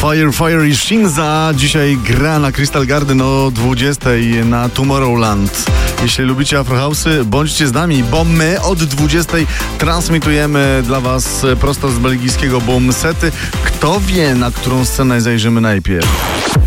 Fire, Fire i Shinza dzisiaj gra na Crystal Garden o 20 na Tomorrowland. Jeśli lubicie Afrohouse'y, bądźcie z nami, bo my od 20 transmitujemy dla was prosto z belgijskiego Boom Sety. Kto wie, na którą scenę zajrzymy najpierw?